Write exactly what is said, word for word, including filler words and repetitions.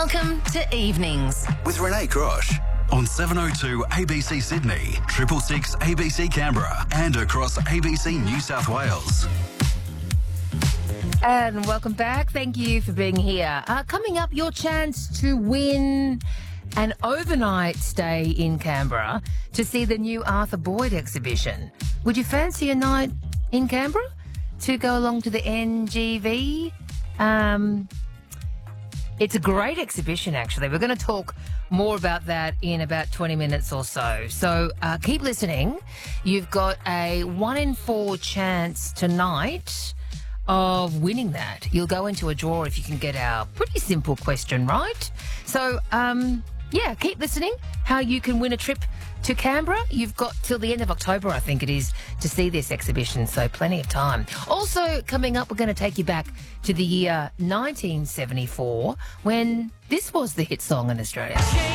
Welcome to Evenings with Renee Crosh on seven oh two A B C Sydney, triple six A B C Canberra, and across A B C New South Wales. And welcome back. Thank you for being here. Uh, coming up, your chance to win an overnight stay in Canberra to see the new Arthur Boyd exhibition. Would you fancy a night in Canberra to go along to the N G V? Um, it's a great exhibition, actually. We're going to talk more about that in about twenty minutes or so. So uh, keep listening. You've got a one in four chance tonight of winning that. You'll go into a draw if you can get our pretty simple question right. So, um, yeah, keep listening. How you can win a trip to Canberra. You've got till the end of October, I think it is, to see this exhibition, so plenty of time. Also, coming up, we're going to take you back to the year nineteen seventy-four when this was the hit song in Australia.